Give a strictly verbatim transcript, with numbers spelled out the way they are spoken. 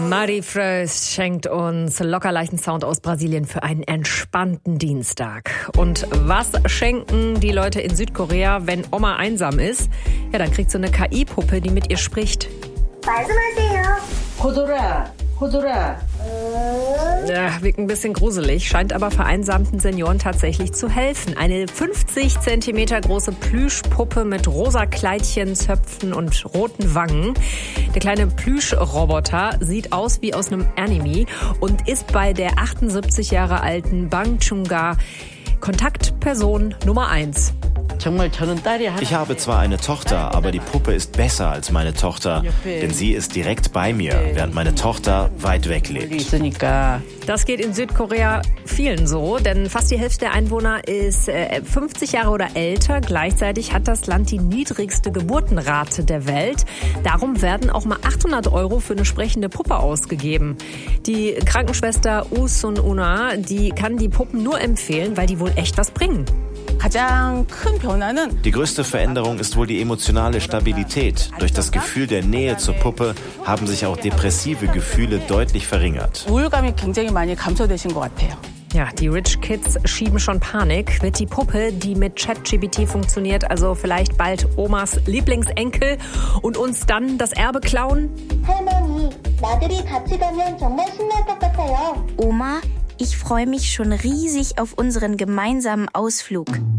Marie Freus schenkt uns locker leichten Sound aus Brasilien für einen entspannten Dienstag. Und was schenken die Leute in Südkorea, wenn Oma einsam ist? Ja, dann kriegt sie eine K I-Puppe, die mit ihr spricht. 호돌아, 호돌아. Ja, wirkt ein bisschen gruselig, scheint aber vereinsamten Senioren tatsächlich zu helfen. Eine fünfzig Zentimeter große Plüschpuppe mit rosa Kleidchen, Zöpfen und roten Wangen. Der kleine Plüschroboter sieht aus wie aus einem Anime und ist bei der achtundsiebzig Jahre alten Bang Chung-ga Kontaktperson Nummer eins. Ich habe zwar eine Tochter, aber die Puppe ist besser als meine Tochter, denn sie ist direkt bei mir, während meine Tochter weit weg lebt. Das geht in Südkorea vielen so, denn fast die Hälfte der Einwohner ist fünfzig Jahre oder älter. Gleichzeitig hat das Land die niedrigste Geburtenrate der Welt. Darum werden auch mal achthundert Euro für eine sprechende Puppe ausgegeben. Die Krankenschwester Oh Sun-una, die kann die Puppen nur empfehlen, weil die wohl echt was bringen. Die größte Veränderung ist wohl die emotionale Stabilität. Durch das Gefühl der Nähe zur Puppe haben sich auch depressive Gefühle deutlich verringert. Ja, die Rich Kids schieben schon Panik. Wird die Puppe, die mit ChatGPT funktioniert, also vielleicht bald Omas Lieblingsenkel und uns dann das Erbe klauen? Oma, ich freue mich schon riesig auf unseren gemeinsamen Ausflug.